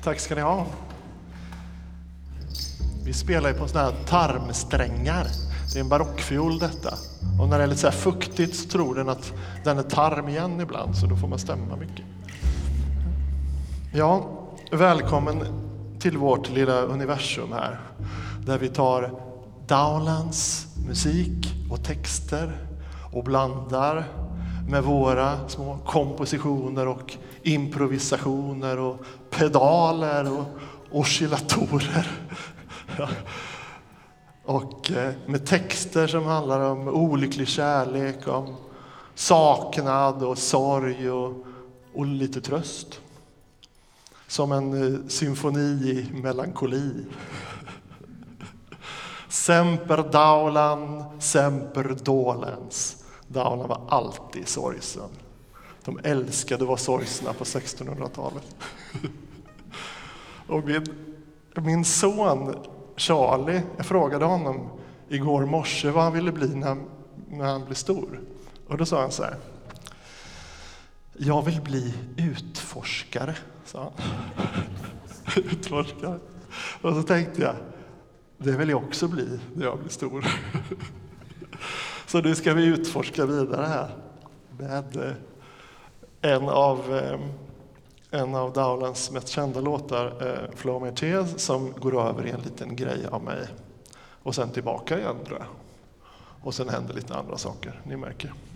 Tack ska ni ha. Vi spelar ju på sådana här tarmsträngar. Det är en barockfiol detta. Och när det är lite så här fuktigt så tror den att den är tarm igen ibland, så då får man stämma mycket. Ja, välkommen till vårt lilla universum här. Där vi tar Dowlands musik och texter och blandar med våra små kompositioner och improvisationer och pedaler och oscillatorer. Och med texter som handlar om olycklig kärlek, om saknad och sorg och lite tröst. Som en symfoni i melankoli. Semper Dowland, semper dolens. Dowland var alltid sorgsen. De älskade att vara sorgsna på 1600-talet. Och min son Charlie, jag frågade honom igår morse vad han ville bli när han blev stor. Och då sa han så här: jag vill bli utforskare, sa han. Utforskare. Och så tänkte jag, det vill jag också bli när jag blir stor. Så nu ska vi utforska vidare här med en av Dowlands mest kända låtar, Flaumerte, som går över i en liten grej av mig. Och sen tillbaka igen, tror jag. Och sen händer lite andra saker, ni märker.